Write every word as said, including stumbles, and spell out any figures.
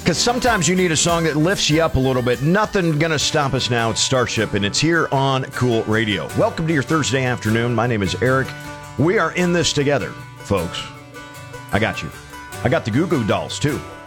because sometimes you need a song that lifts you up a little bit. Nothing going to stop us now. It's Starship, and it's here on Cool Radio. Welcome to your Thursday afternoon. My name is Eric. We are in this together, folks. I got you. I got the Goo Goo Dolls, too.